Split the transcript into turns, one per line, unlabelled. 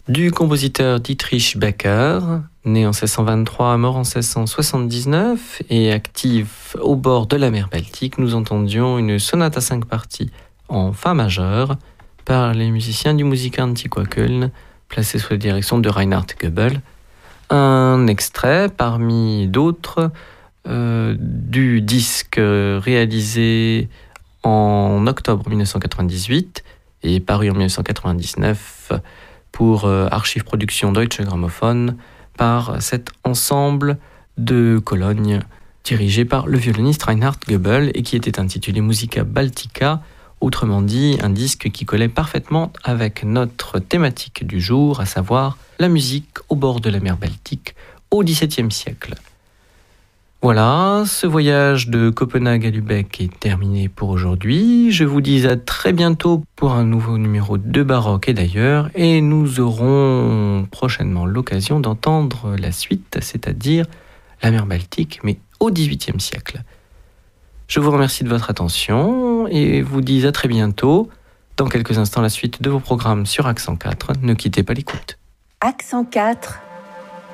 du compositeur Dietrich Becker, né en 1623, mort en 1679 et actif au bord de la mer Baltique. Nous entendions une sonate à 5 parties en fa majeur par les musiciens du Musikantiqua Köln, placé sous la direction de Reinhard Goebel. Un extrait parmi d'autres du disque réalisé en octobre 1998 et paru en 1999 pour Archiv Production Deutsche Grammophon par cet ensemble de Cologne dirigé par le violoniste Reinhard Goebel et qui était intitulé Musica Baltica, autrement dit un disque qui collait parfaitement avec notre thématique du jour, à savoir la musique au bord de la mer Baltique au XVIIe siècle. Voilà, ce voyage de Copenhague à Lübeck est terminé pour aujourd'hui. Je vous dis à très bientôt pour un nouveau numéro de Baroque et d'ailleurs, et nous aurons prochainement l'occasion d'entendre la suite, c'est-à-dire la mer Baltique, mais au XVIIIe siècle. Je vous remercie de votre attention et vous dis à très bientôt. Dans quelques instants, la suite de vos programmes sur Accent 4. Ne quittez pas l'écoute.
Accent 4,